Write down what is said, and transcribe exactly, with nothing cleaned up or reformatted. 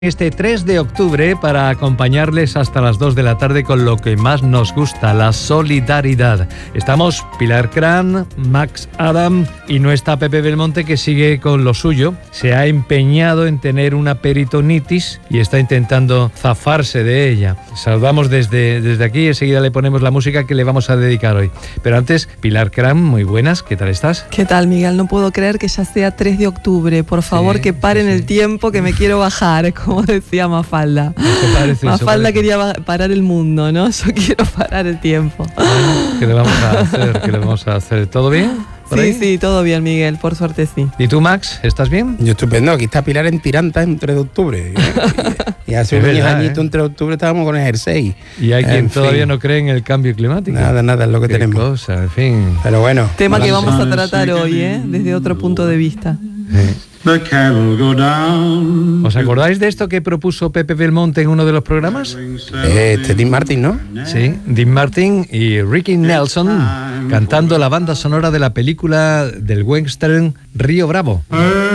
Este tres de octubre para acompañarles hasta las dos de la tarde con lo que más nos gusta, la solidaridad. Estamos Pilar Cran, Max Adam y no está Pepe Belmonte, que sigue con lo suyo. Se ha empeñado en tener una peritonitis y está intentando zafarse de ella. Saludamos desde, desde aquí y enseguida le ponemos la música que le vamos a dedicar hoy. Pero antes, Pilar Cran, muy buenas, ¿qué tal estás? ¿Qué tal, Miguel? No puedo creer que ya sea tres de octubre. Por favor, sí, que paren sí, sí. el tiempo, que me quiero bajar, como decía Mafalda. Parece, Mafalda quería parar el mundo, ¿no? Yo quiero parar el tiempo. ¿Qué le vamos a hacer? ¿Qué le vamos a hacer? ¿Todo bien? Sí, ahí? sí, todo bien, Miguel, por suerte sí. ¿Y tú, Max, estás bien? Yo estupendo, aquí está Pilar en Tiranta en tres de octubre. Y, y hace unos añitos, ¿eh? En tres de octubre estábamos con el jersey. Y hay quien en todavía fin. no cree en el cambio climático. Nada, nada, es lo que Qué tenemos. cosa, en fin. Pero bueno. Tema que balance. vamos a tratar hoy, ¿eh? Desde otro punto de vista. Sí. ¿Os acordáis de esto que propuso Pepe Belmonte en uno de los programas? Eh, este Dean Martin, ¿no? Sí, Dean Martin y Ricky Nelson cantando la banda sonora de la película del western Río Bravo.